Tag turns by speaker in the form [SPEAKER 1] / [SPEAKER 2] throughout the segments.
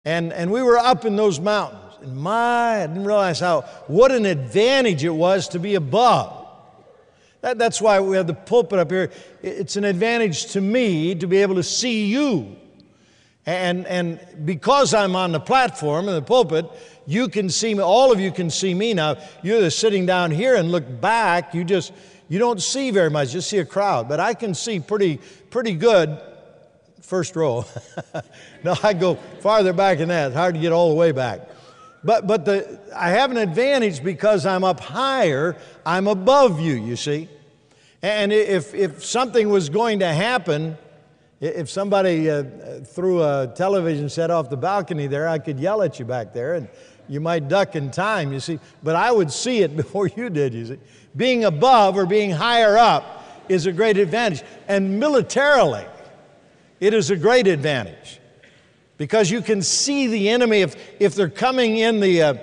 [SPEAKER 1] And we were up in those mountains. And I didn't realize what an advantage it was to be above. That's why we have the pulpit up here. It's an advantage to me to be able to see you. And because I'm on the platform in the pulpit, you can see me, all of you can see me now. You're just sitting down here and look back, you don't see very much, you see a crowd. But I can see pretty good, first row. No, I go farther back than that, it's hard to get all the way back. But I have an advantage because I'm up higher, I'm above you, you see. And if something was going to happen, if somebody threw a television set off the balcony there, I could yell at you back there, and you might duck in time, you see. But I would see it before you did, you see. Being above or being higher up is a great advantage. And militarily, it is a great advantage because you can see the enemy if they're coming in the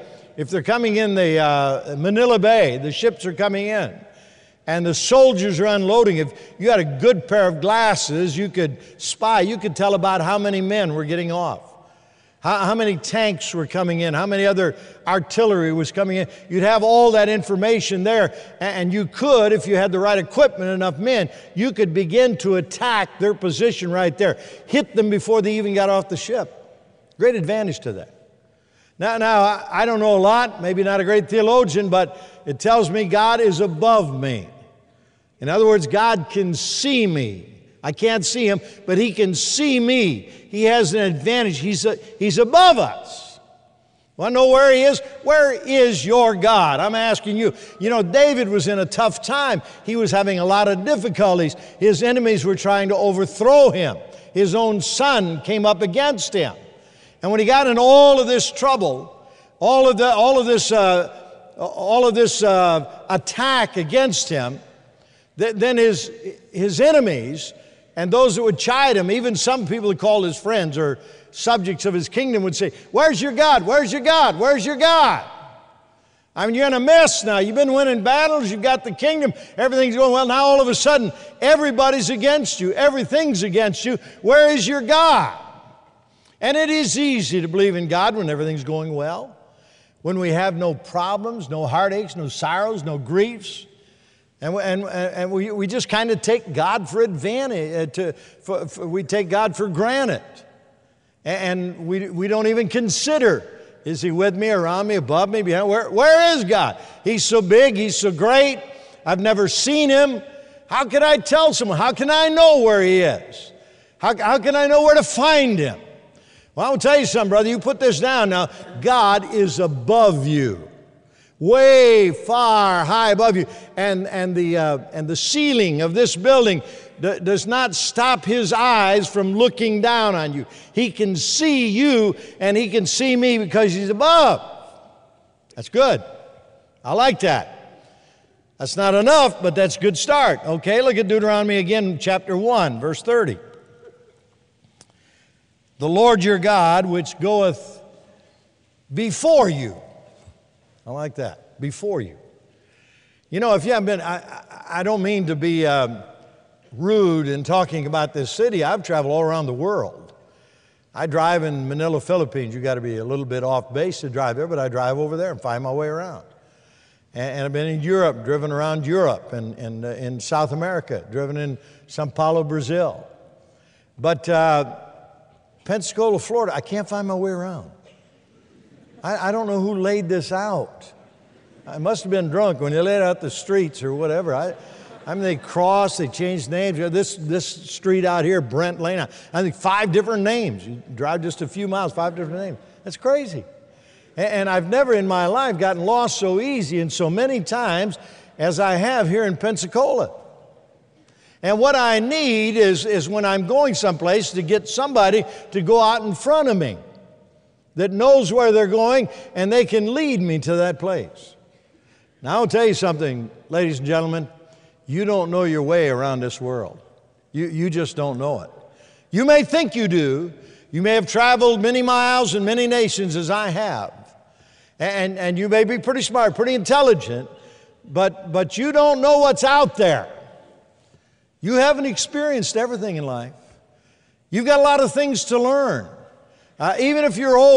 [SPEAKER 1] Manila Bay, the ships are coming in. And the soldiers are unloading. If you had a good pair of glasses, you could spy. You could tell about how many men were getting off, how many tanks were coming in, how many other artillery was coming in. You'd have all that information there. And you could, if you had the right equipment, enough men, you could begin to attack their position right there. Hit them before they even got off the ship. Great advantage to that. Now, I don't know a lot, maybe not a great theologian, but it tells me God is above me. In other words, God can see me. I can't see Him, but He can see me. He has an advantage. He's above us. Want to know where He is? Where is your God? I'm asking you. You know, David was in a tough time. He was having a lot of difficulties. His enemies were trying to overthrow him. His own son came up against him. And when he got in all of this trouble, all of this attack against him, then his enemies and those that would chide him, even some people that called his friends or subjects of his kingdom would say, "Where's your God? Where's your God? Where's your God?" I mean, you're in a mess now. You've been winning battles. You've got the kingdom. Everything's going well. Now all of a sudden, everybody's against you. Everything's against you. Where is your God? And it is easy to believe in God when everything's going well, when we have no problems, no heartaches, no sorrows, no griefs. And we just kind of take God for advantage. We take God for granted. And we don't even consider, is He with me, around me, above me, behind? Where is God? He's so big, He's so great. I've never seen Him. How can I tell someone? How can I know where He is? How can I know where to find Him? Well, I'll tell you something, brother. You put this down now. God is above you. Way far high above you. And the ceiling of this building does not stop His eyes from looking down on you. He can see you and He can see me because He's above. That's good. I like that. That's not enough, but that's a good start. Okay, look at Deuteronomy again, chapter 1, verse 30. The Lord your God, which goeth before you. I like that, before you. You know, if you haven't been, I don't mean to be rude in talking about this city. I've traveled all around the world. I drive in Manila, Philippines. You got to be a little bit off base to drive there, but I drive over there and find my way around. And I've been in Europe, driven around Europe, and in South America, driven in Sao Paulo, Brazil. But Pensacola, Florida, I can't find my way around. I don't know who laid this out. I must have been drunk when they laid out the streets or whatever. I mean, they crossed, they changed names. This street out here, Brent Lane, I think 5 different names. You drive just a few miles, 5 different names. That's crazy. And I've never in my life gotten lost so easy and so many times as I have here in Pensacola. And what I need is when I'm going someplace to get somebody to go out in front of me that knows where they're going and they can lead me to that place. Now, I'll tell you something, ladies and gentlemen. You don't know your way around this world. You just don't know it. You may think you do. You may have traveled many miles in many nations as I have. And you may be pretty smart, pretty intelligent, but you don't know what's out there. You haven't experienced everything in life. You've got a lot of things to learn. Even if you're old,